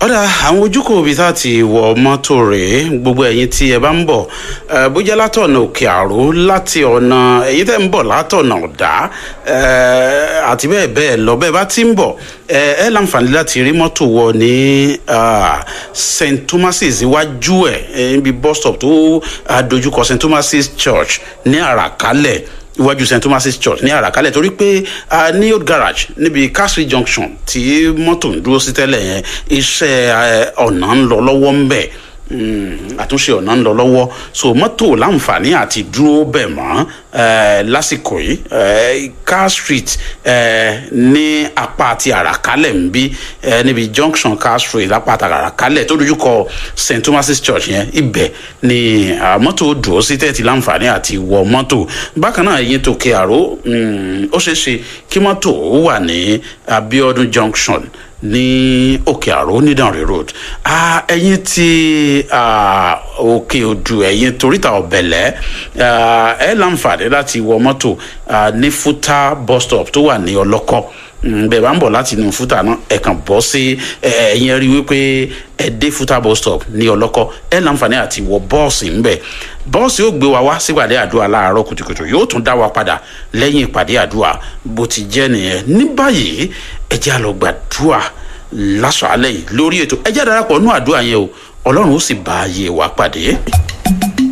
ọ̀dà àwọn ojúkò ibi tá a ti wọ mọ́tò rèé gbogbo ẹ̀yin tí ẹ bá ń bọ̀ bójá látọ̀nà òkè àró láti ọ̀nà èyí tẹ́ ń bọ̀ látọ̀nà ọ̀dá àti bẹ́ẹ̀ bẹ́ẹ̀ lọ bẹ́ẹ̀ bá ti ń bọ̀ ẹ láǹfààní láti rí mọ́tò wọ ní St. Thomas's iwájú ẹ̀ níbi bus stop tó dojúkọ St. Thomas's Church ní àràkálẹ̀ iwájú St. Thomas's Church ní àràkálẹ̀ torí pé ní old garage níbi Castle Junction tí mọ́tò ń dúró sí tẹ́lẹ̀ yẹn iṣẹ́ ọ̀nà ń lọ lọ́wọ́ ń bẹ̀ àtúnṣe ọ̀nà ń lọ lọ́wọ́ so mọ́tò láǹfààní àti dúró bẹ̀ mọ́ lásìkò yìí Car Street ní apá àti àràkálẹ̀ ń bí níbi junction Car Street lápá àti àràkálẹ̀ tó dojúkọ St. Thomas's Church yẹn ibẹ̀ ni mọ́tò dúró sí tẹ́tí láǹfààní àti wọ mọ́tò bákan náà ẹ̀yin tó kẹ àró ó ṣeé ṣe kí mọ́tò wà ní Abiodun Junction ní òkè àró nídànrè road ẹ̀yin tí òkè odù ẹ̀yin toríta ọ̀bẹ̀lẹ̀ ẹ láǹfààní láti wọ mọ́tò ní Futa bus stop tó wà ní ọlọ́kọ́ bẹ́ẹ̀ bá ń bọ̀ láti inú Futa náà ẹ kàn bọ́ sí ẹ̀yin rí wípé ẹ dé Futa bus stop ní ọlọ́kọ́ ẹ láǹfààní àti wọ bọ́ọ̀sì ńbẹ̀ bọ́ọ̀sì yóò gbé wa wá sípàdé àdúrà láàárọ̀ kùtùkùtù yóò tún dá wa padà lẹ́yìn ìpàdé àdúrà bó ti jẹ́ nìyẹn ní báyìí ẹ jẹ́ á lọ gbàdúrà lásàálẹ̀ yìí lórí ètò ẹ jẹ́ á darapọ̀ nínú àdúrà yẹn o Ọlọ́run ó sì bá ayé wa pàdé.